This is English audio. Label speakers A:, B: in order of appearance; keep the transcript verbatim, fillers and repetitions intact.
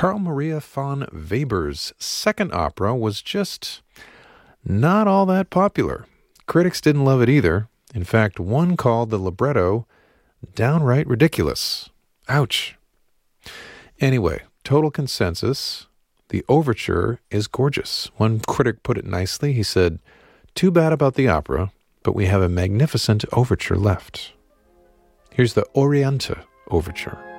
A: Carl Maria von Weber's second opera was just not all that popular. Critics didn't love it either. In fact, one called the libretto downright ridiculous. Ouch. Anyway, total consensus, the overture is gorgeous. One critic put it nicely. He said, "Too bad about the opera, but we have a magnificent overture left." Here's the Oriente Overture.